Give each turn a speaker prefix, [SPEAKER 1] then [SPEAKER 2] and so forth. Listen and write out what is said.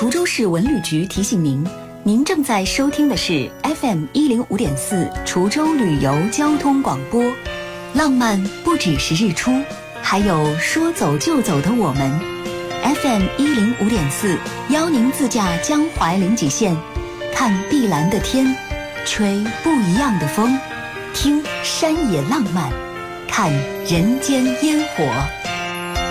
[SPEAKER 1] 滁州市文旅局提醒您，您正在收听的是 FM105.4滁州旅游交通广播。浪漫不只是日出，还有说走就走的我们。FM105.4邀您自驾江淮临济县，看碧蓝的天，吹不一样的风，听山野浪漫，看人间烟火。